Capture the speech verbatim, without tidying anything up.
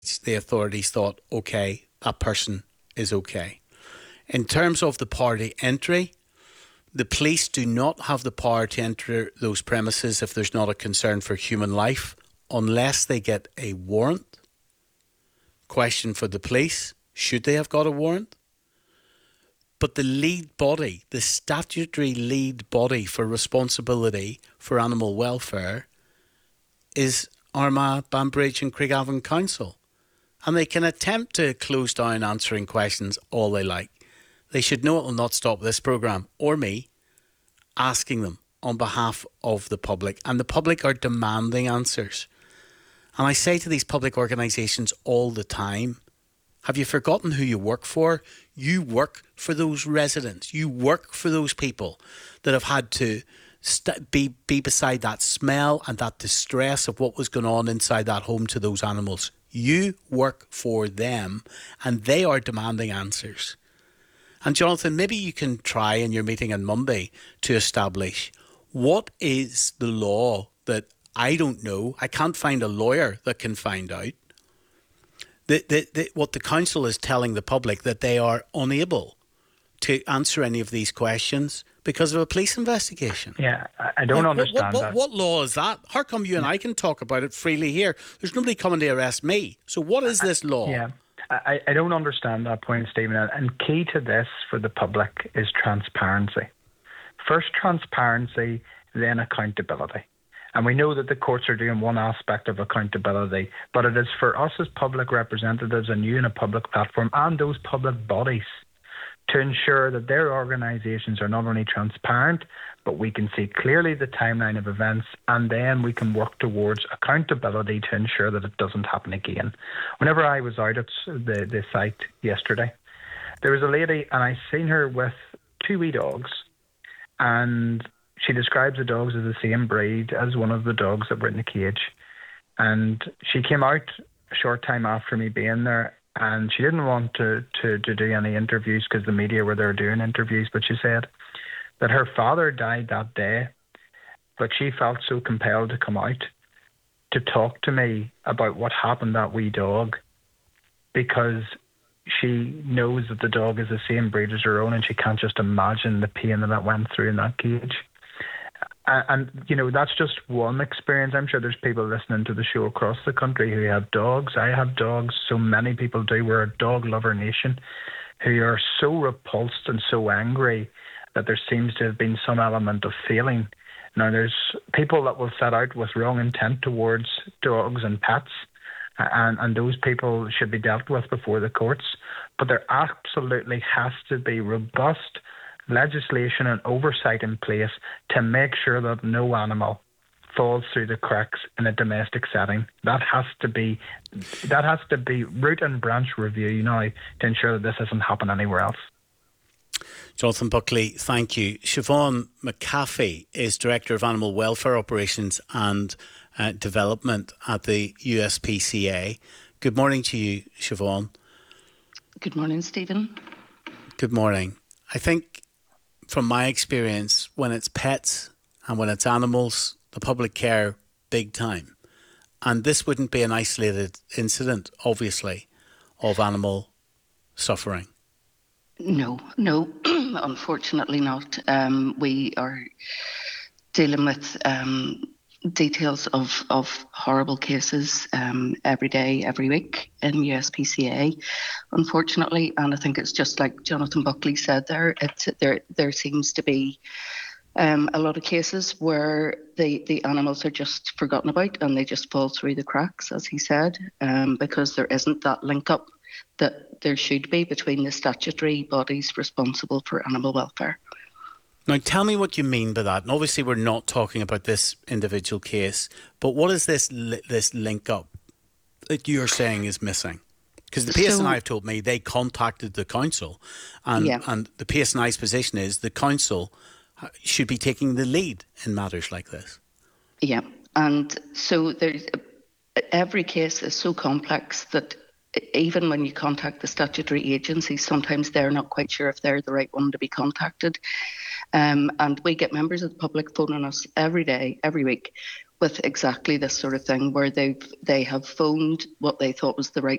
the authorities thought, okay, that person is okay. In terms of the party entry, the police do not have the power to enter those premises if there's not a concern for human life, unless they get a warrant. Question for the police, should they have got a warrant? But the lead body, the statutory lead body for responsibility for animal welfare is Armagh, Banbridge and Craigavon Council. And they can attempt to close down answering questions all they like. They should know it will not stop this programme or me asking them on behalf of the public. And the public are demanding answers. And I say to these public organisations all the time, have you forgotten who you work for? You work for those residents. You work for those people that have had to st- be, be beside that smell and that distress of what was going on inside that home to those animals. You work for them and they are demanding answers. And Jonathan, maybe you can try in your meeting on Monday to establish what is the law that I don't know. I can't find a lawyer that can find out. The, the, the, what the council is telling the public, that they are unable to answer any of these questions because of a police investigation. Yeah, I, I don't what, understand what, what, that. What law is that? How come you and I can talk about it freely here? There's nobody coming to arrest me. So what is this law? Yeah, I, I don't understand that point, Stephen. And key to this for the public is transparency. First transparency, then accountability. And we know that the courts are doing one aspect of accountability, but it is for us as public representatives and you in a public platform and those public bodies to ensure that their organisations are not only transparent, but we can see clearly the timeline of events, and then we can work towards accountability to ensure that it doesn't happen again. Whenever I was out at the, the site yesterday, there was a lady, and I seen her with two wee dogs, and she describes the dogs as the same breed as one of the dogs that were in the cage. And she came out a short time after me being there, and she didn't want to, to, to do any interviews because the media were there doing interviews, but she said that her father died that day, but she felt so compelled to come out to talk to me about what happened to that wee dog, because she knows that the dog is the same breed as her own, and she can't just imagine the pain that it went through in that cage. And, you know, that's just one experience. I'm sure there's people listening to the show across the country who have dogs. I have dogs. So many people do. We're a dog lover nation who are so repulsed and so angry that there seems to have been some element of feeling. Now, there's people that will set out with wrong intent towards dogs and pets, and, and those people should be dealt with before the courts. But there absolutely has to be robust legislation and oversight in place to make sure that no animal falls through the cracks in a domestic setting. That has to be that has to be root and branch review now to ensure that this doesn't happen anywhere else. Jonathan Buckley, thank you. Siobhan McAfee is Director of Animal Welfare Operations and uh, Development at the U S P C A. Good morning to you, Siobhan. Good morning, Stephen. Good morning. I think from my experience, when it's pets and when it's animals, the public care big time. And this wouldn't be an isolated incident, obviously, of animal suffering. No, no, unfortunately not. Um, we are dealing with um, details of, of horrible cases um, every day, every week in U S P C A, unfortunately. And I think it's just like Jonathan Buckley said there, it's, there, there seems to be um, a lot of cases where the, the animals are just forgotten about and they just fall through the cracks, as he said, um, because there isn't that link up that there should be between the statutory bodies responsible for animal welfare. Now, tell me what you mean by that. And obviously, we're not talking about this individual case, but what is this li- this link up that you're saying is missing? Because the P S N I have told me they contacted the council, and, yeah. and the P S N I's position is the council should be taking the lead in matters like this. Yeah, and so there's every case is so complex that even when you contact the statutory agencies, sometimes they're not quite sure if they're the right one to be contacted. Um, and we get members of the public phoning us every day, every week, with exactly this sort of thing, where they've they have phoned what they thought was the right